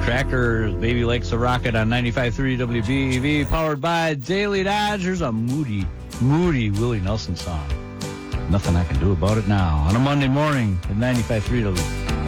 Crackers, Baby Likes a Rocket on 95.3 WBEV, powered by Daily Dodge. Here's a moody Willie Nelson song. Nothing I can do about it now. On a Monday morning at 95.3 WBEV.